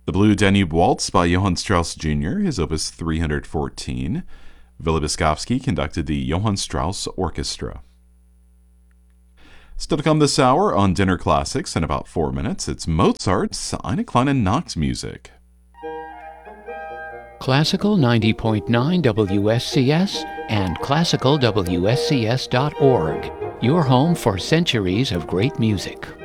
The Blue Danube Waltz by Johann Strauss Jr., his opus 314. Villa Byskovsky conducted the Johann Strauss Orchestra. Still to come this hour on Dinner Classics in about 4 minutes, it's Mozart's Eine kleine Nachtmusik. Classical 90.9 WSCS and classicalwscs.org, your home for centuries of great music.